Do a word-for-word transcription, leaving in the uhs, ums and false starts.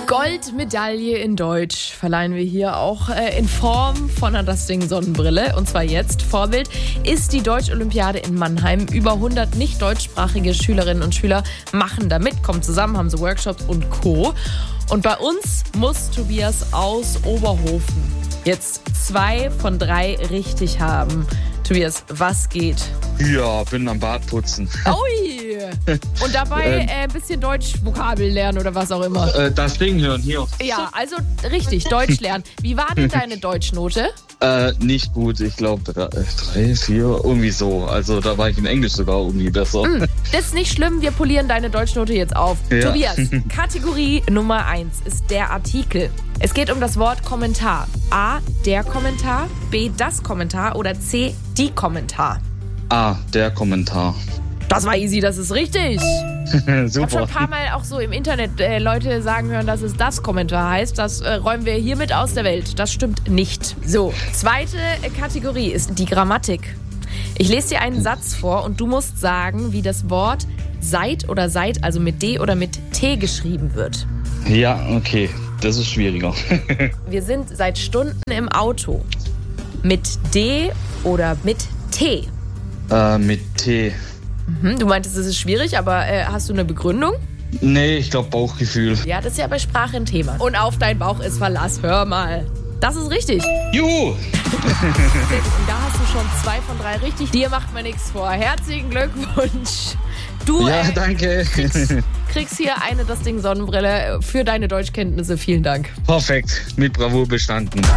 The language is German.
Goldmedaille in Deutsch verleihen wir hier auch äh, in Form von einer Das Ding Sonnenbrille. Und zwar jetzt. Vorbild ist die Deutsch-Olympiade in Mannheim. Über hundert nicht deutschsprachige Schülerinnen und Schüler machen da mit, kommen zusammen, haben so Workshops und Co. Und bei uns muss Tobias aus Oberhofen jetzt zwei von drei richtig haben. Tobias, was geht? Ja, bin am Bad putzen. Ui! Und dabei ein äh, bisschen Deutsch-Vokabel lernen oder was auch immer. Äh, das Ding hören hier. Ja, also richtig, Deutsch lernen. Wie war denn deine Deutschnote? Äh, nicht gut, ich glaube drei, drei, vier, irgendwie so. Also da war ich in Englisch sogar irgendwie besser. Mm, das ist nicht schlimm, wir polieren deine Deutschnote jetzt auf. Ja. Tobias, Kategorie Nummer eins ist der Artikel. Es geht um das Wort Kommentar. A, der Kommentar, B, das Kommentar oder C, die Kommentar. Ah, der Kommentar. Das war easy, das ist richtig. Ich habe schon Super. ein paar Mal auch so im Internet äh, Leute sagen hören, dass es das Kommentar heißt. Das äh, räumen wir hiermit aus der Welt. Das stimmt nicht. So, zweite äh, Kategorie ist die Grammatik. Ich lese dir einen Satz vor und du musst sagen, wie das Wort seit oder seit, also mit D oder mit T geschrieben wird. Ja, okay. Das ist schwieriger. Wir sind seit Stunden im Auto. Mit D oder mit T? äh, mit T. Mhm, du meintest, es ist schwierig, aber äh, hast du eine Begründung? Nee, ich glaube Bauchgefühl. Ja, das ist ja bei Sprache ein Thema. Und auf dein Bauch ist Verlass. Hör mal. Das ist richtig. Juhu! Und da hast du schon zwei von drei richtig. Dir macht man nichts vor. Herzlichen Glückwunsch. Du Ja, äh, danke. kriegst, kriegst hier eine Das Ding Sonnenbrille für deine Deutschkenntnisse. Vielen Dank. Perfekt. Mit Bravour bestanden.